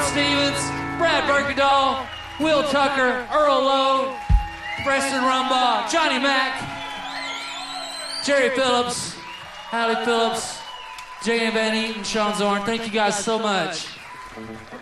Stevens, Brad Birkendahl, Will Tucker, Earl Lowe, Preston Rumbaugh, Johnny Mack, Jerry Phillips, Hallie Phillips, J.M. Van Eaton, Sean Zorn. Thank you guys so much.